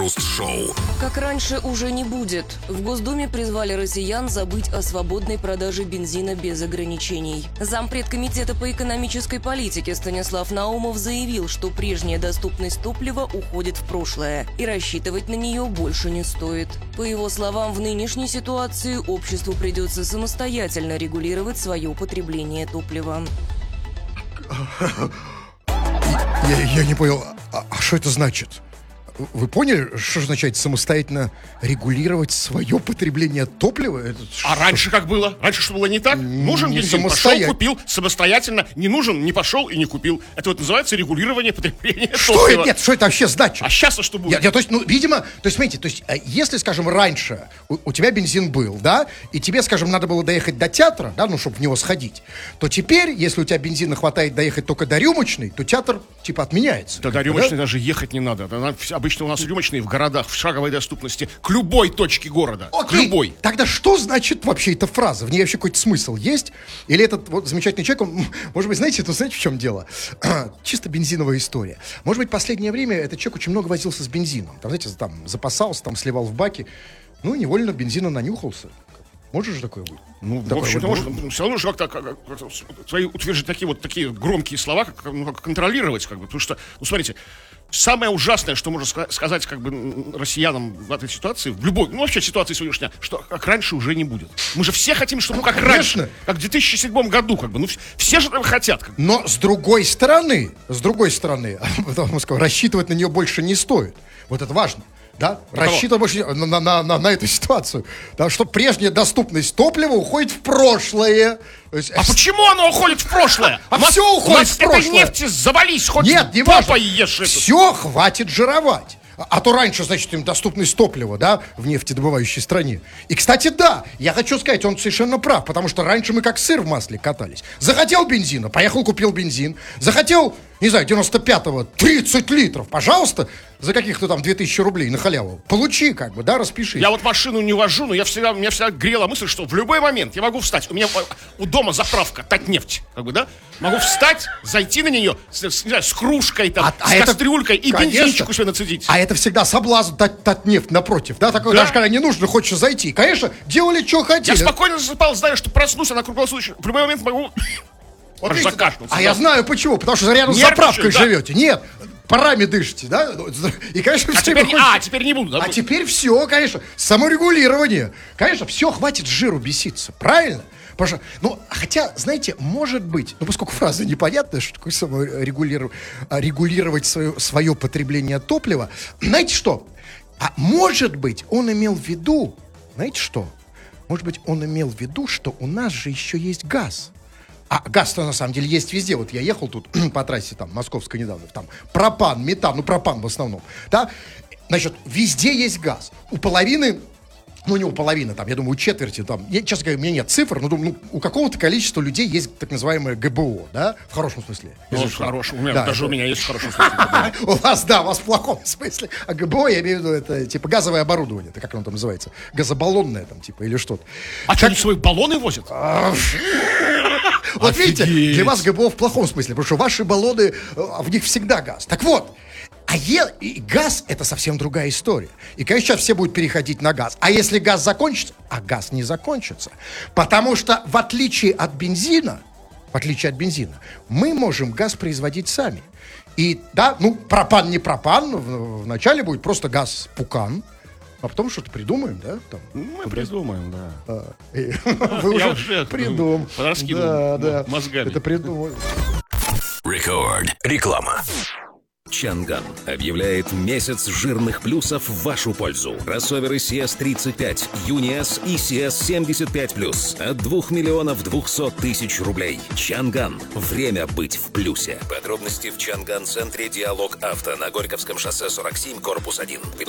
Крем-хруст-шоу. Как раньше уже не будет. В Госдуме призвали россиян забыть о свободной продаже бензина без ограничений. Зампред комитета по экономической политике Станислав Наумов заявил, что прежняя доступность топлива уходит в прошлое, и рассчитывать на нее больше не стоит. По его словам, в нынешней ситуации обществу придется самостоятельно регулировать свое потребление топлива. Я не понял, а что это значит? Вы поняли, что означает самостоятельно регулировать свое потребление топлива? А раньше как было? Раньше что было не так? Нужен бензин, пошел, купил, самостоятельно. Не нужен, не пошел и не купил. Это вот называется регулирование потребления топлива. Нет, что это вообще значит? А сейчас-то что будет? То есть, видимо, смотрите, если, скажем, раньше у тебя бензин был, да, и тебе, скажем, надо было доехать до театра, да, чтобы в него сходить, то теперь, если у тебя бензина хватает доехать только до рюмочной, то театр, отменяется. Да, до рюмочной даже ехать не надо. Обычно у нас рюмочные в городах, в шаговой доступности к любой точке города. К любой. Тогда что значит вообще эта фраза? В ней вообще какой-то смысл есть? Или этот вот замечательный человек, он, может быть, знаете, в чем дело? Чисто бензиновая история. Может быть, в последнее время этот человек очень много возился с бензином. Там, знаете, запасался, сливал в баки. Невольно бензина нанюхался. Может же такое быть? В общем-то, можно. Все равно же как-то свои утверждать такие громкие слова, как контролировать, потому что, смотрите, самое ужасное, что можно сказать россиянам в этой ситуации, в любой, вообще ситуации сегодняшней, что как раньше уже не будет. Мы же все хотим, чтобы как раньше, как в 2007 году, все же этого хотят. Но с другой стороны, рассчитывать на нее больше не стоит. Вот это важно. Да? Рассчитывать больше на эту ситуацию. Да, что прежняя доступность топлива уходит в прошлое. Почему оно уходит в прошлое? Все уходит в прошлое. Этой нефти завались, хоть не попой ешь. Все хватит жировать. А то раньше, им доступность топлива, да, в нефтедобывающей стране. И, кстати, да, я хочу сказать, он совершенно прав, потому что раньше мы как сыр в масле катались. Захотел бензина, поехал, купил бензин. Захотел, 95-го 30 литров, пожалуйста, за каких-то 2000 рублей на халяву. Получи, распиши. Я машину не вожу, но меня всегда грела мысль, что в любой момент я могу встать. У меня у дома заправка Татнефть, Могу встать, зайти на нее с кружкой, с кастрюлькой и бензинчику себе нацедить. А это всегда соблазн Татнефть напротив, да? Такой, даже когда не нужно, хочешь зайти. Конечно, делали, что хотели. Я спокойно засыпал, знаю, что проснусь, она круглосуточно. В любой момент могу закашляться. А я знаю почему, потому что рядом с заправкой живете. Нет, парами дышите, да? И, конечно, теперь не буду. Да? А теперь все, конечно, саморегулирование. Конечно, все, хватит жиру беситься, правильно? Потому что, хотя, знаете, может быть, поскольку фраза непонятная, что такое регулировать свое потребление топлива, знаете что? А может быть, он имел в виду, знаете что? Может быть, он имел в виду, что у нас же еще есть газ. А газ-то на самом деле есть везде. Вот я ехал тут по трассе московской недавно, пропан, метан, пропан в основном, да? Значит, везде есть газ. У половины, не у половины, я думаю, у четверти, я, честно говоря, у меня нет цифр, но думаю, у какого-то количества людей есть так называемое ГБО, да, в хорошем смысле. В хорошем, даже у меня есть в хорошем смысле. У вас в плохом смысле. А ГБО, я имею в виду, это газовое оборудование, это как оно там называется, газобаллонное или что-то. А что, они свои баллоны возят? Вот видите, для вас ГБО в плохом смысле, потому что ваши баллоны, в них всегда газ. Так вот, и газ — это совсем другая история. И, конечно, сейчас все будут переходить на газ. А если газ закончится? А газ не закончится. Потому что, в отличие от бензина, мы можем газ производить сами. И, да, пропан не пропан, вначале будет просто газ пукан, а потом что-то придумаем, да? Мы придумаем, да. Вы уже придумали. Раскидываем мозгами. Это придумали. Рекорд. Реклама. Чанган объявляет месяц жирных плюсов в вашу пользу. Кроссоверы CS35, Юниас и CS75+. От 2 миллионов 200 тысяч рублей. Чанган. Время быть в плюсе. Подробности в Чанган-центре «Диалог Авто» на Горьковском шоссе 47, корпус 1.